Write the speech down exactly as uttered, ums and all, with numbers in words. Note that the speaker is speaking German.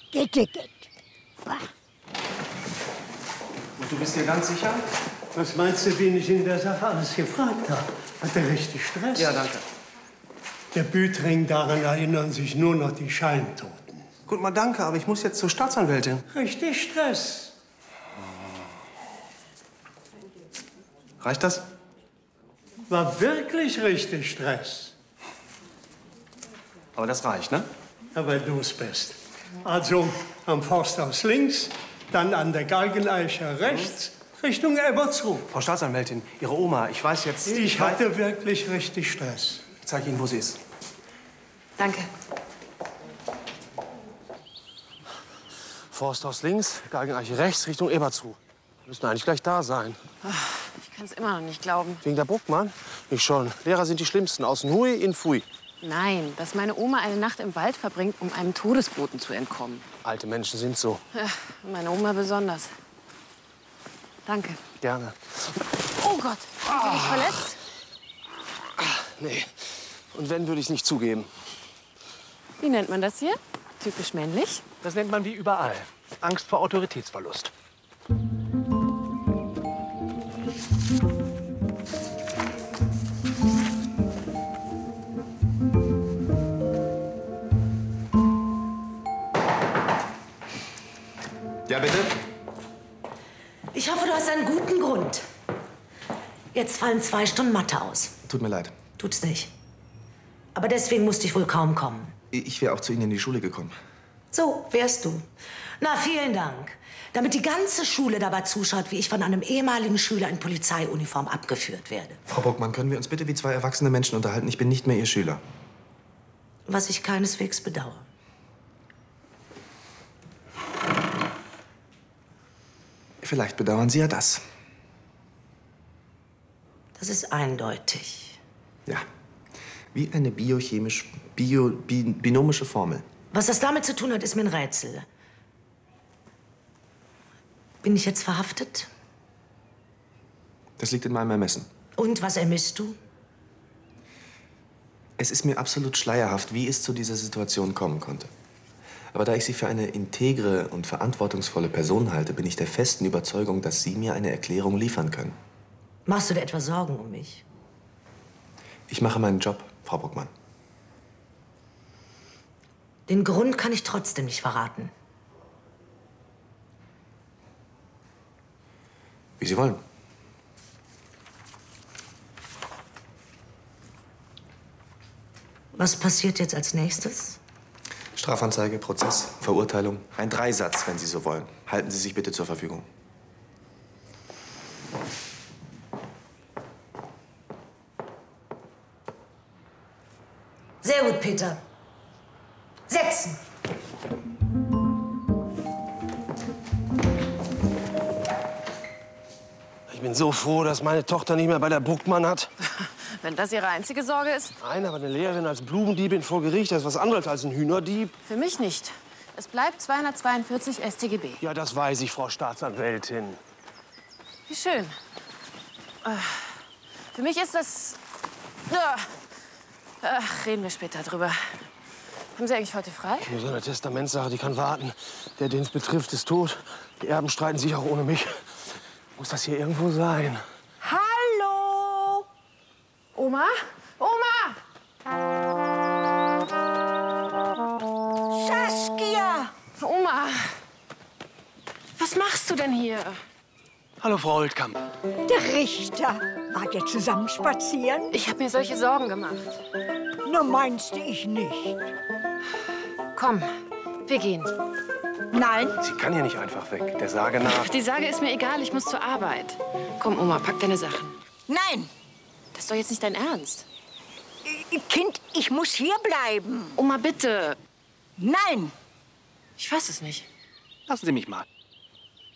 Geht, geht, geht. Und du bist dir ganz sicher? Was meinst du, wen ich in der Sache alles gefragt habe? Hat er richtig Stress? Ja, danke. Der Büdring, daran erinnern sich nur noch die Scheintoten. Gut, mal danke, aber ich muss jetzt zur Staatsanwältin. Richtig Stress. Reicht das? War wirklich richtig Stress. Aber das reicht, ne? Aber du es bist. Also am Forsthaus links, dann an der Galgeneiche rechts, Richtung Ebersruh. Frau Staatsanwältin, Ihre Oma, ich weiß jetzt... Ich hatte wirklich richtig Stress. Ich zeige Ihnen, wo sie ist. Danke. Forsthaus links, Galgeneiche rechts, Richtung Ebersruh. Wir müssen eigentlich gleich da sein. Ich kann es immer noch nicht glauben. Wegen der Bruckmann? Ich schon. Lehrer sind die Schlimmsten. Aus Hui in Pfui. Nein, dass meine Oma eine Nacht im Wald verbringt, um einem Todesboten zu entkommen. Alte Menschen sind so. Ja, meine Oma besonders. Danke. Gerne. Oh Gott, haben Sie dich verletzt? Nee. Und wenn, würde ich es nicht zugeben. Wie nennt man das hier? Typisch männlich? Das nennt man wie überall. Angst vor Autoritätsverlust. Ja, bitte? Ich hoffe, du hast einen guten Grund. Jetzt fallen zwei Stunden Mathe aus. Tut mir leid. Tut's nicht. Aber deswegen musste ich wohl kaum kommen. Ich wäre auch zu Ihnen in die Schule gekommen. So wärst du. Na, vielen Dank. Damit die ganze Schule dabei zuschaut, wie ich von einem ehemaligen Schüler in Polizeiuniform abgeführt werde. Frau Bruckmann, können wir uns bitte wie zwei erwachsene Menschen unterhalten? Ich bin nicht mehr Ihr Schüler. Was ich keineswegs bedauere. Vielleicht bedauern Sie ja das. Das ist eindeutig. Ja. Wie eine biochemisch, bio, bi, binomische Formel. Was das damit zu tun hat, ist mir ein Rätsel. Bin ich jetzt verhaftet? Das liegt in meinem Ermessen. Und was ermisst du? Es ist mir absolut schleierhaft, wie es zu dieser Situation kommen konnte. Aber da ich Sie für eine integre und verantwortungsvolle Person halte, bin ich der festen Überzeugung, dass Sie mir eine Erklärung liefern können. Machst du dir etwa Sorgen um mich? Ich mache meinen Job, Frau Bruckmann. Den Grund kann ich trotzdem nicht verraten. Wie Sie wollen. Was passiert jetzt als nächstes? Strafanzeige, Prozess, Verurteilung. Ein Dreisatz, wenn Sie so wollen. Halten Sie sich bitte zur Verfügung. Sehr gut, Peter. Setzen. Ich bin so froh, dass meine Tochter nicht mehr bei der Bruckmann hat. Wenn das Ihre einzige Sorge ist? Nein, aber eine Lehrerin als Blumendiebin vor Gericht, das ist was anderes als ein Hühnerdieb. Für mich nicht. Es bleibt zweihundertzweiundvierzig S t G B. Ja, das weiß ich, Frau Staatsanwältin. Wie schön. Äh, Für mich ist das... Ja. Ach, reden wir später drüber. Haben Sie eigentlich heute frei? Nur so eine Testamentssache, die kann warten. Der, den es betrifft, ist tot. Die Erben streiten sich auch ohne mich. Muss das hier irgendwo sein? Hallo? Oma? Oma! Saskia! Oma! Was machst du denn hier? Hallo, Frau Holtkamp. Der Richter. Wart ihr zusammen spazieren? Ich habe mir solche Sorgen gemacht. Nur meinst du ich nicht. Komm, wir gehen. Nein? Sie kann hier nicht einfach weg. Der Sage nach. Die Sage ist mir egal, ich muss zur Arbeit. Komm, Oma, pack deine Sachen. Nein! Das ist doch jetzt nicht dein Ernst. Kind, ich muss hier bleiben. Oma, bitte. Nein! Ich fass es nicht. Lassen Sie mich mal.